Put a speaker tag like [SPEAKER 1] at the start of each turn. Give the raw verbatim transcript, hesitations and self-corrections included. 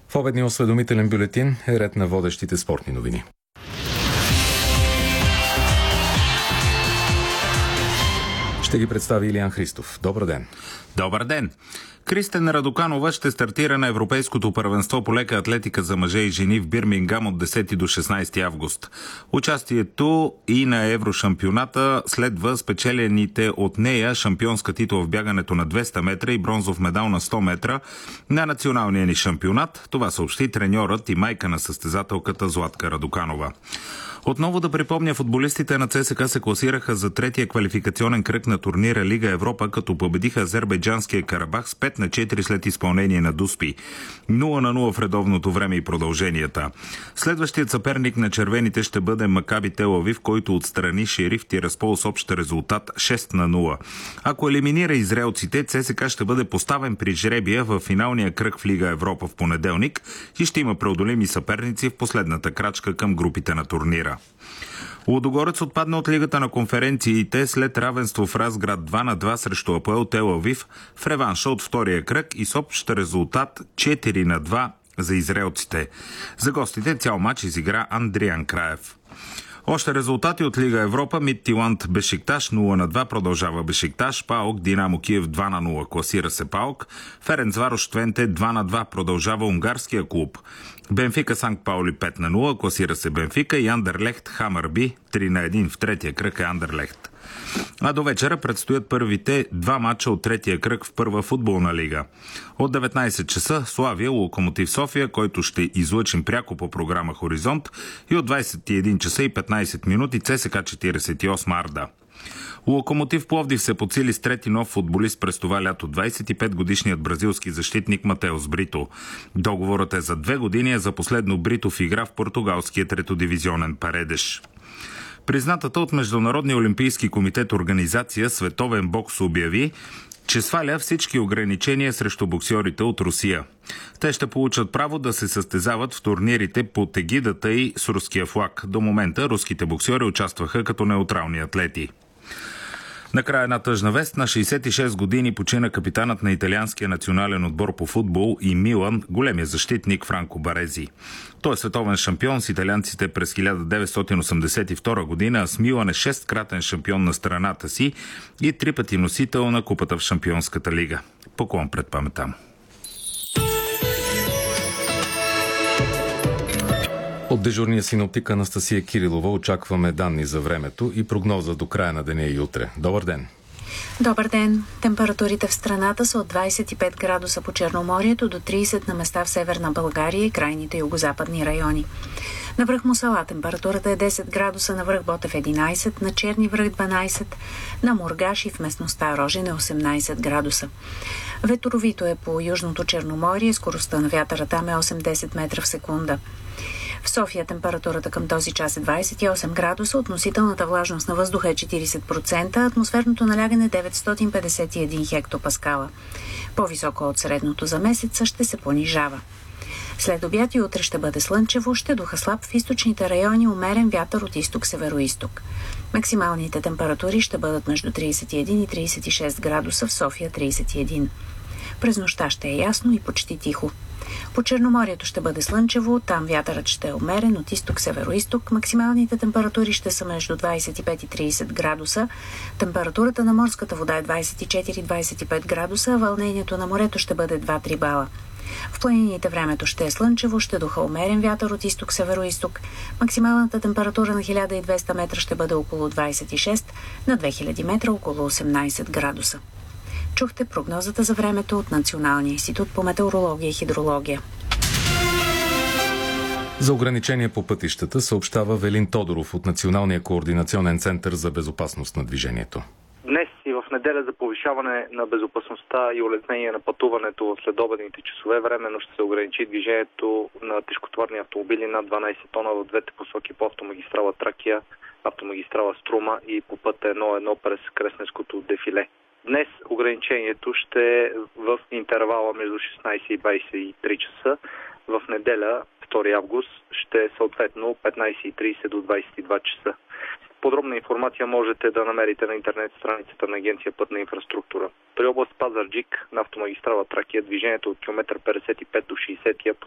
[SPEAKER 1] В обедния осведомителен бюлетин е ред на водещите спортни новини. Ще ги представи Илиян Христов. Добър ден!
[SPEAKER 2] Добър ден! Кристен Радоканова ще стартира на Европейското първенство по лека атлетика за мъже и жени в Бирмингам от десети до шестнадесети август. Участието и на Еврошампионата следва спечелените от нея шампионска титла в бягането на двеста метра и бронзов медал на сто метра на националния ни шампионат. Това съобщи треньорът и майка на състезателката Златка Радоканова. Отново да припомня, футболистите на ЦСКА се класираха за третия квалификационен кръг на турнира Лига Европа, като победиха азербайджанския Карабах с пет на четири след изпълнение на Дуспи. нула на нула в редовното време и продълженията. Следващият съперник на червените ще бъде Макаби Тел Авив, който отстрани Шериф Тираспол с общ резултат шест на нула. Ако елиминира израелците, ЦСКА ще бъде поставен при жребия в финалния кръг в Лига Европа в понеделник и ще има преодолими съперници в последната крачка към групите на турнира. Лудогорец отпадна от Лигата на конференциите след равенство в Разград два на два срещу АПОЕЛ Тел Авив в реванша от втория кръг и с общ резултат четири на два за израелците. За гостите цял матч изигра Андриан Краев. Още резултати от Лига Европа. Мидтиланд Бешикташ нула на два продължава Бешикташ. ПАОК Динамо Киев два на нула класира се ПАОК. Ференцварош Твенте два на два продължава унгарския клуб. Бенфика Санкт Паули пет на нула класира се Бенфика и Андерлехт Хамърби три на един в третия кръг е Андерлехт. А до вечера предстоят първите два мача от третия кръг в първа футболна лига. От деветнадесет часа Славия Локомотив София, който ще излъчим пряко по програма Хоризонт, и от двадесет и един часа и петнадесет минути ЦСКА четиридесет и осма Арда. Локомотив Пловдив се подсили с трети нов футболист през това лято, двадесет и пет годишният бразилски защитник Матеус Брито. Договорът е за две години, а за последно Брито в игра в португалския третодивизионен Паредеш. Признатата от Международния олимпийски комитет организация Световен бокс обяви, че сваля всички ограничения срещу боксьорите от Русия. Те ще получат право да се състезават в турнирите под егидата и с руския флаг. До момента руските боксьори участваха като неутрални атлети. Накрая една тъжна вест. На шейсет и шест години почина капитанът на италианския национален отбор по футбол и Милан, големия защитник Франко Барези. Той е световен шампион с италианците през хиляда деветстотин осемдесет и втора година, а с Милан е шесткратен шампион на страната си и три пъти носител на купата в Шампионската лига. Поклон пред паметта му.
[SPEAKER 1] От дежурния синоптик Анастасия Кирилова очакваме данни за времето и прогноза до края на деня и утре. Добър ден!
[SPEAKER 3] Добър ден! Температурите в страната са от двадесет и пет градуса по Черноморието до тридесет на места в Северна България и крайните югозападни райони. На връх Мусала температурата е десет градуса, на връх Ботев единадесет, на Черни връх дванадесет, на Мургаш и в местността Рожен е осемнадесет градуса. Ветровито е по Южното Черноморие, скоростта на вятъра там е осем-десет метра в секунда. В София температурата към този час е двадесет и осем градуса, относителната влажност на въздуха е четиридесет процента, атмосферното налягане деветстотин петдесет и един хектопаскала. По-високо от средното за месеца ще се понижава. След обяд и утре ще бъде слънчево, ще духа слаб в източните райони, умерен вятър от изток-североизток. Максималните температури ще бъдат между тридесет и един и тридесет и шест градуса, в София тридесет и един. През нощта ще е ясно и почти тихо. По Черноморието ще бъде слънчево, там вятърът ще е умерен от изток-североизток. Максималните температури ще са между двадесет и пет и тридесет градуса. Температурата на морската вода е двадесет и четири до двадесет и пет градуса, а вълнението на морето ще бъде два-три бала. В планините времето ще е слънчево, ще духа умерен вятър от изток-североизток. Максималната температура на хиляда и двеста метра ще бъде около двадесет и шест, на две хиляди метра около осемнадесет градуса. Чухте прогнозата за времето от Националния институт по метеорология и хидрология.
[SPEAKER 1] За ограничения по пътищата съобщава Велин Тодоров от Националния координационен център за безопасност на движението.
[SPEAKER 4] Днес и в неделя за повишаване на безопасността и улеснение на пътуването в следобедните часове временно ще се ограничи движението на тежкотоварни автомобили над дванадесет тона в двете посоки по автомагистрала Тракия, автомагистрала Струма и по път едно едно през Кресненското дефиле. Днес ограничението ще е в интервала между шестнадесет и двадесет и три часа. В неделя, втори август, ще е съответно петнадесет и тридесет до двадесет и два часа. Подробна информация можете да намерите на интернет страницата на Агенция Пътна инфраструктура. При област Пазарджик на автомагистрала Тракия движението от километър петдесет и пет до шейсет по